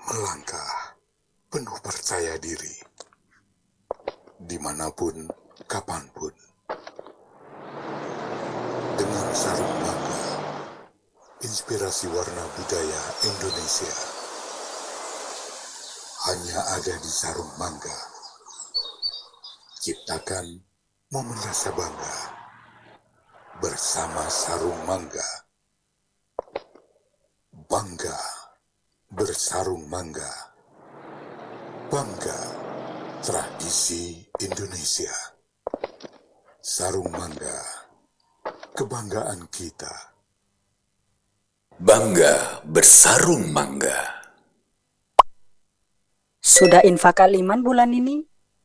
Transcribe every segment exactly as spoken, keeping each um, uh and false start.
melangkah penuh percaya diri, dimanapun, kapanpun, dengan sarung mangga, inspirasi warna budaya Indonesia, hanya ada di sarung mangga. Ciptakan momen rasa bangga bersama sarung mangga. Bangga bersarung mangga. Bangga tradisi Indonesia. Sarung mangga, kebanggaan kita. Bangga bersarung mangga. Sudah infak aliman bulan ini?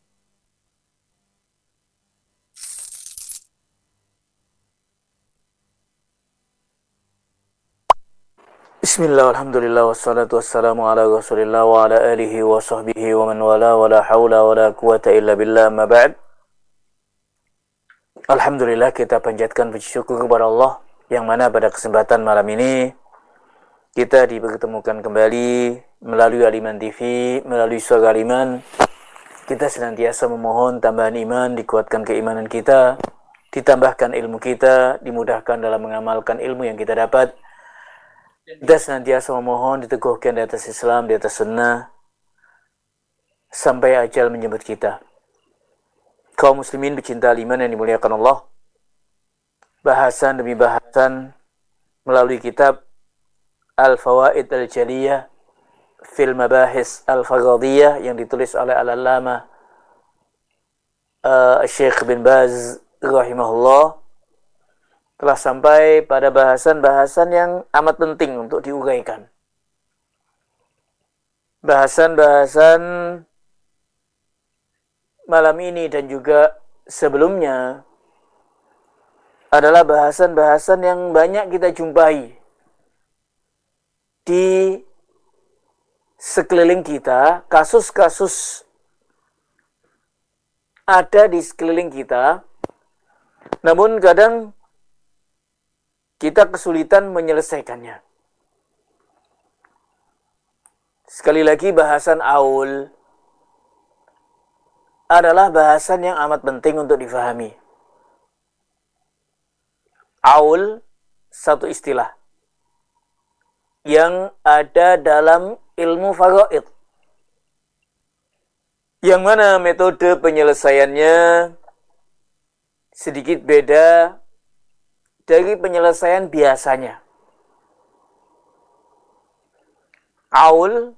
Bismillah, alhamdulillah, wassalatu wassalamu ala rasulillah wa ala alihi wa sahbihi wa man wala wa la hawla wa la quwata illa billah, ma ba'd. Alhamdulillah, kita panjatkan puji syukur kepada Allah yang mana pada kesempatan malam ini kita dipertemukan kembali melalui Aliman T V, melalui Suara Aliman. Kita senantiasa memohon tambahan iman, dikuatkan keimanan kita, ditambahkan ilmu kita, dimudahkan dalam mengamalkan ilmu yang kita dapat. Kita senantiasa memohon diteguhkan di atas Islam, di atas sunnah, sampai ajal menjemput kita. Kaum muslimin pecinta iman yang dimuliakan Allah, bahasan demi bahasan melalui kitab Al-Fawaid Al-Jaliyah Fil Mabahis Al-Faradiyah yang ditulis oleh Al-Allamah uh, Syekh bin Baz rahimahullah, telah sampai pada bahasan-bahasan yang amat penting untuk diuraikan. Bahasan-bahasan malam ini dan juga sebelumnya adalah bahasan-bahasan yang banyak kita jumpai di sekeliling kita, kasus-kasus ada di sekeliling kita, namun kadang kita kesulitan menyelesaikannya. Sekali lagi, bahasan aul adalah bahasan yang amat penting untuk difahami. Aul, satu istilah yang ada dalam ilmu faraid, yang mana metode penyelesaiannya sedikit beda dari penyelesaian biasanya. Aul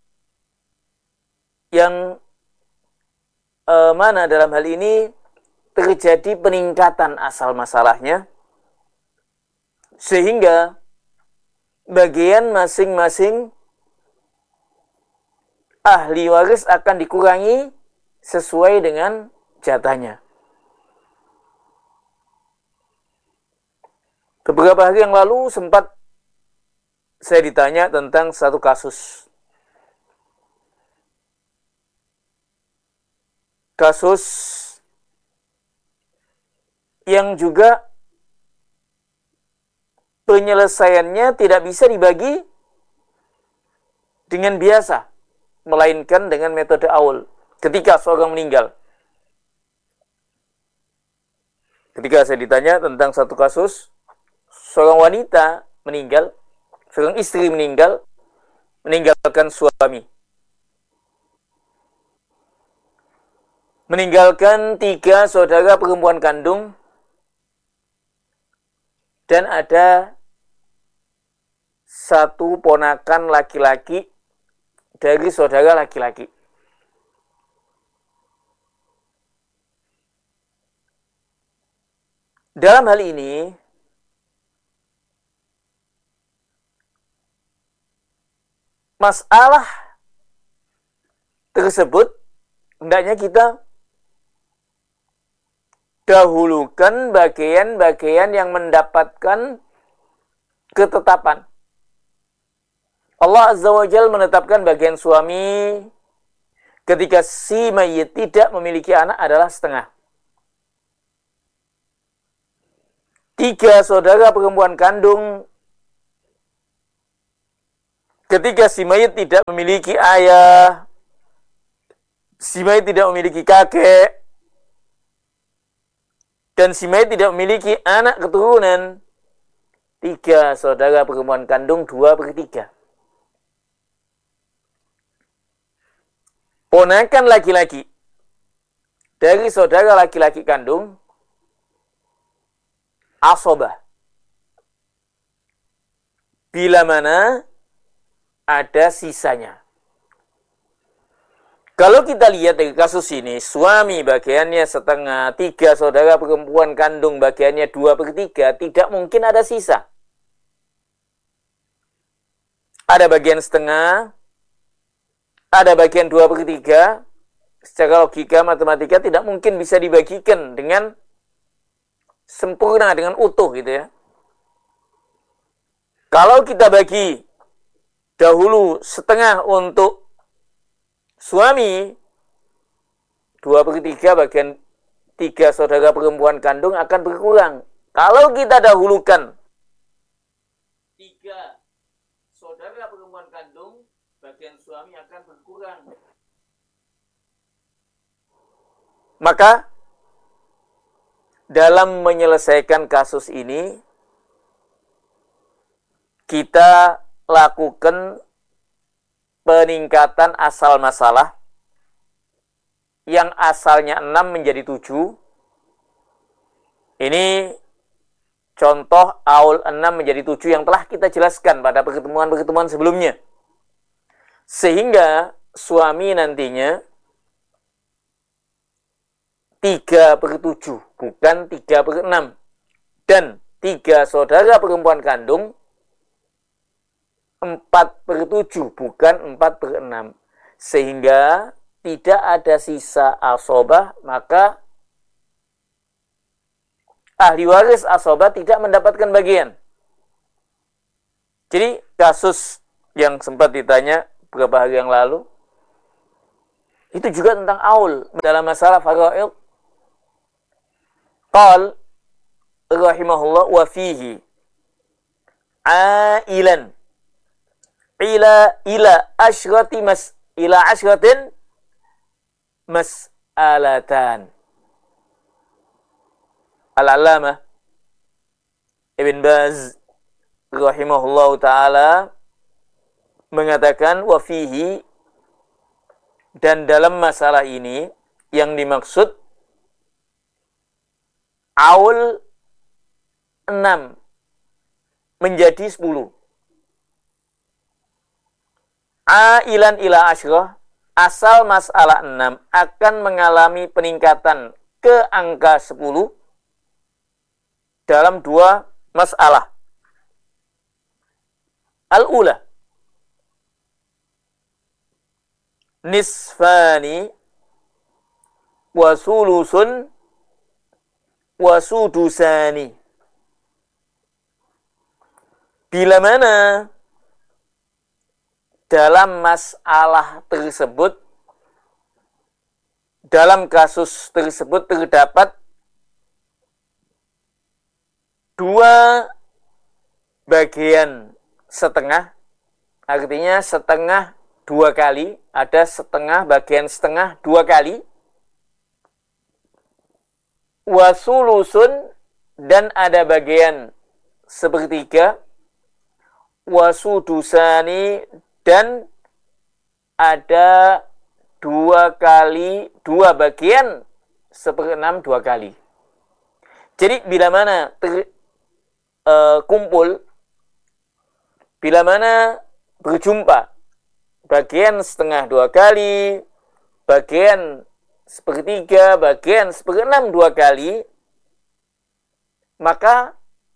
yang eh, mana dalam hal ini terjadi peningkatan asal masalahnya, sehingga bagian masing-masing ahli waris akan dikurangi sesuai dengan jatahnya. Beberapa hari yang lalu sempat saya ditanya tentang satu kasus. Kasus yang juga penyelesaiannya tidak bisa dibagi dengan biasa, melainkan dengan metode aul. Ketika seorang meninggal. Ketika saya ditanya tentang satu kasus, seorang wanita meninggal, seorang istri meninggal, meninggalkan suami. Meninggalkan tiga saudara perempuan kandung, dan ada satu ponakan laki-laki dari saudara laki-laki. Dalam hal ini, masalah tersebut hendaknya kita dahulukan bagian-bagian yang mendapatkan ketetapan. Allah Azza wa Jalla menetapkan bagian suami ketika si mayit tidak memiliki anak adalah setengah. Tiga saudara perempuan kandung ketika si mayit tidak memiliki ayah, si mayit tidak memiliki kakek, dan si mayit tidak memiliki anak keturunan, tiga saudara perempuan kandung, dua per tiga. Ponakan laki-laki dari saudara laki-laki kandung, asobah. Bila mana ada sisanya. Kalau kita lihat dari kasus ini, suami bagiannya setengah, tiga saudara perempuan kandung bagiannya dua per tiga, tidak mungkin ada sisa. Ada bagian setengah, ada bagian dua per tiga, secara logika matematika tidak mungkin bisa dibagikan dengan sempurna, dengan utuh gitu ya. Kalau kita bagi dahulu setengah untuk suami, dua per tiga bagian tiga saudara perempuan kandung akan berkurang. Kalau kita dahulukan tiga saudara perempuan kandung, bagian suami akan berkurang. Maka dalam menyelesaikan kasus ini, kita lakukan peningkatan asal masalah yang asalnya enam menjadi tujuh. Ini contoh aul enam menjadi tujuh yang telah kita jelaskan pada pertemuan-pertemuan sebelumnya. Sehingga suami nantinya tiga per tujuh, bukan tiga per enam. Dan tiga saudara perempuan kandung empat per tujuh, bukan empat per enam. Sehingga tidak ada sisa asobah, maka ahli waris asobah tidak mendapatkan bagian. Jadi kasus yang sempat ditanya beberapa hari yang lalu, itu juga tentang aul. Dalam masalah faraid, qal rahimahullah wa fihi ailan ila ila asyrati mas ila asyratin mas'alatan. Al-Allamah Ibn Baz rahimahullahu taala mengatakan wa fihi, dan dalam masalah ini yang dimaksud aul enam menjadi sepuluh. Ailan ila asyrah, asal masalah enam akan mengalami peningkatan ke angka sepuluh dalam dua masalah. Al-ula, nisfani wa sulusun wa sudusani. Bila mana dalam masalah tersebut, dalam kasus tersebut terdapat dua bagian setengah, artinya setengah dua kali, ada setengah, bagian setengah dua kali, wasulusun, dan ada bagian sepertiga, wasudusani, dan ada dua kali, dua bagian seperenam dua kali. Jadi bila mana ter, e, kumpul, bila mana berjumpa bagian setengah dua kali, bagian sepertiga, bagian seperenam dua kali, maka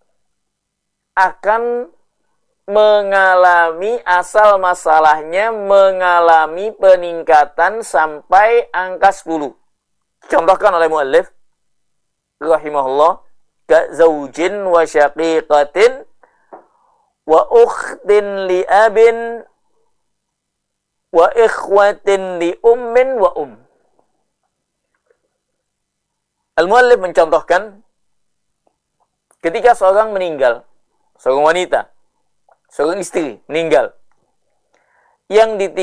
akan mengalami, asal masalahnya mengalami peningkatan sampai angka sepuluh. Contohkan oleh muallif rahimahullah, ka zaujin wa syaqiqatin wa ukhtin li abin wa ikhwatin li ummin wa um. Al-muallif mencontohkan ketika seorang meninggal, seorang wanita, seorang istri meninggal, yang ditinggalkan